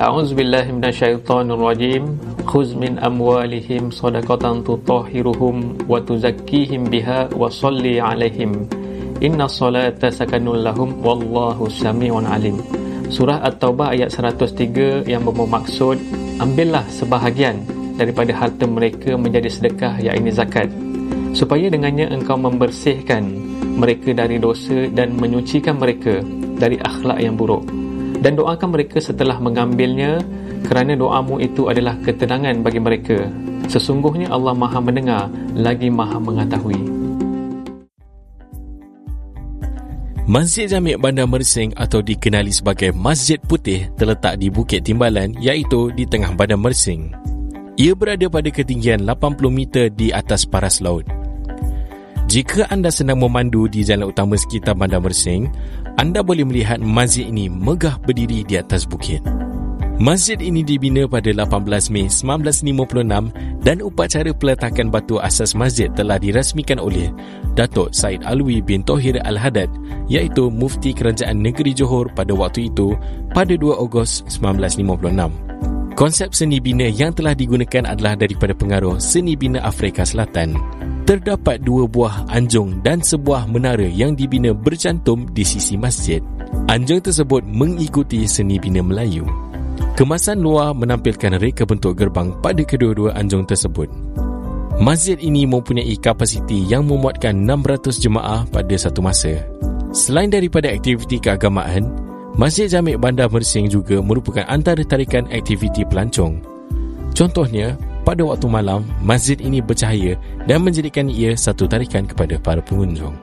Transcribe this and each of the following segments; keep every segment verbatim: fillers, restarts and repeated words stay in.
A'udzubillahi minasyaitonirrajim. Khuz min amwalihim shadaqatan tutahhiruhum wa tuzakkihim biha wa shalli 'alaihim. Inna salata sakanun lahum wallahu sami'un alim. Surah At-Taubah ayat seratus tiga yang bermaksud, ambillah sebahagian daripada harta mereka menjadi sedekah, iaitu zakat, supaya dengannya engkau membersihkan mereka dari dosa dan menyucikan mereka dari akhlak yang buruk. Dan doakan mereka setelah mengambilnya, kerana doamu itu adalah ketenangan bagi mereka. Sesungguhnya Allah Maha mendengar lagi Maha mengetahui. Masjid Jami' Bandar Mersing atau dikenali sebagai Masjid Putih terletak di Bukit Timbalan, iaitu di tengah Bandar Mersing. Ia berada pada ketinggian lapan puluh meter di atas paras laut. Jika anda sedang memandu di jalan utama sekitar Bandar Mersing, anda boleh melihat masjid ini megah berdiri di atas bukit. Masjid ini dibina pada lapan belas Mei seribu sembilan ratus lima puluh enam dan upacara peletakan batu asas masjid telah dirasmikan oleh Datuk Said Alwi bin Tohir Al-Haddad, iaitu Mufti Kerajaan Negeri Johor pada waktu itu pada dua Ogos seribu sembilan ratus lima puluh enam. Konsep seni bina yang telah digunakan adalah daripada pengaruh seni bina Afrika Selatan. Terdapat dua buah anjung dan sebuah menara yang dibina bercantum di sisi masjid. Anjung tersebut mengikuti seni bina Melayu. Kemasan luar menampilkan reka bentuk gerbang pada kedua-dua anjung tersebut. Masjid ini mempunyai kapasiti yang memuatkan enam ratus jemaah pada satu masa. Selain daripada aktiviti keagamaan, Masjid Jami' Bandar Mersing juga merupakan antara tarikan aktiviti pelancong. Contohnya, pada waktu malam, masjid ini bercahaya dan menjadikan ia satu tarikan kepada para pengunjung.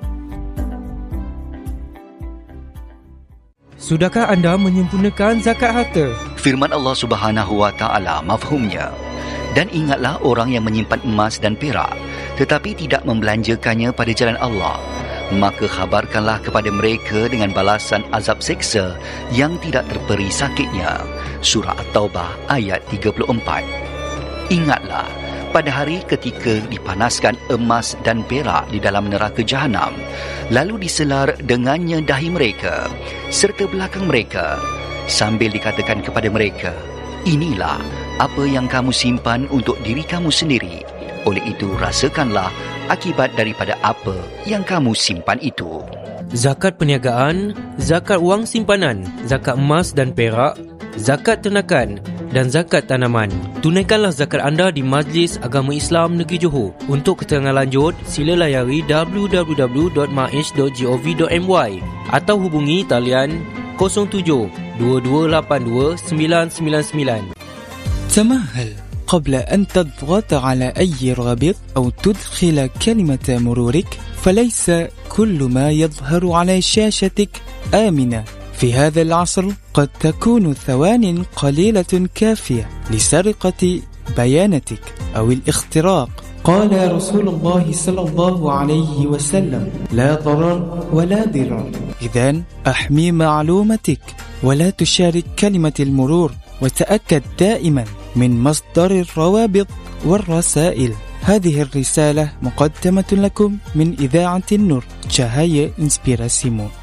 Sudahkah anda menyempurnakan zakat harta? Firman Allah Subhanahu wa taala mafhumnya. Dan ingatlah orang yang menyimpan emas dan perak tetapi tidak membelanjakannya pada jalan Allah, maka khabarkanlah kepada mereka dengan balasan azab seksa yang tidak terperi sakitnya. Surah At-Taubah ayat tiga puluh empat. Ingatlah pada hari ketika dipanaskan emas dan perak di dalam neraka Jahanam, lalu diselar dengannya dahi mereka serta belakang mereka, sambil dikatakan kepada mereka, inilah apa yang kamu simpan untuk diri kamu sendiri. Oleh itu rasakanlah akibat daripada apa yang kamu simpan itu. Zakat perniagaan, zakat wang simpanan, zakat emas dan perak, zakat ternakan dan zakat tanaman. Tunaikanlah zakat anda di Majlis Agama Islam Negeri Johor. Untuk keterangan lanjut, sila layari w w w dot maish dot gov dot my atau hubungi talian kosong tujuh dua dua lapan dua sembilan sembilan sembilan. تمهل قبل أن تضغط على أي رابط أو تدخل كلمة مرورك، فليس كل ما يظهر على شاشتك آمنة. في هذا العصر قد تكون ثوان قليلة كافية لسرقة بياناتك أو الاختراق. قال رسول الله صلى الله عليه وسلم: لا ضرر ولا ضرار. إذن أحمي معلومتك ولا تشارك كلمة المرور، وتأكد دائما من مصدر الروابط والرسائل. هذه الرسالة مقدمة لكم من إذاعة النور. Cahaya Inspirasimu.